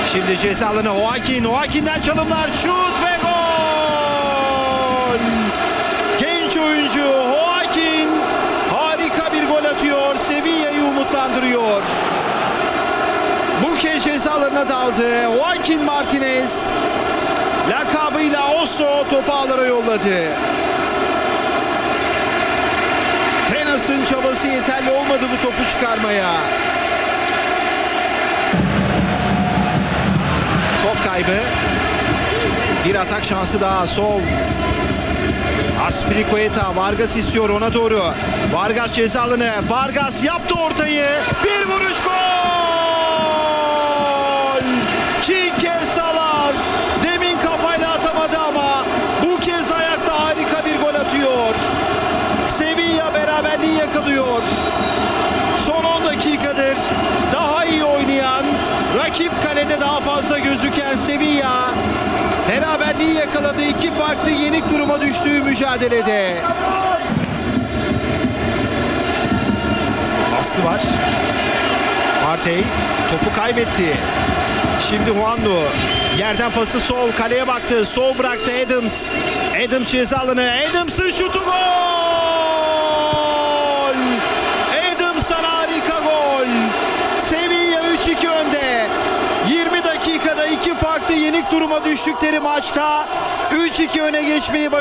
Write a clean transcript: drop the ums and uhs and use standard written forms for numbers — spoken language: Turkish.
Şimdi ceza alanı Joaquin'den çalımlar, şut ve gol! Genç oyuncu Joaquin harika bir gol atıyor. Sevilla'yı umutlandırıyor. Bu kez ceza alanına daldı. Joaquin Martinez lakabıyla Osso topu ağlara yolladı. Tenas'ın çabası yeterli olmadı bu topu çıkarmaya. Top kaybı. Bir atak şansı daha. Sol. Aspilicueta. Vargas istiyor ona doğru. Vargas ceza alanı. Vargas yaptı ortayı. Bir vuruş, gol! Quique Salas. Demin kafayla atamadı ama bu kez ayakta harika bir gol atıyor. Sevilla beraberliği yakalıyor. Son 10 dakikadır daha iyi oynayan, rakip kalede daha fazla gözüken Sevilla beraberliği yakaladı. İki farklı yenik duruma düştüğü mücadelede. Baskı var. Partey topu kaybetti. Şimdi Juanlu yerden pası sol, kaleye baktı. Sol bıraktı Adams. Adams ceza alanı. Adams'ın şutu, gol! Adams'tan harika gol. Sevilla 3-2 önde. 20 dakikada iki farklı yenik duruma düştükleri maçta 3-2 öne geçmeyi başardı.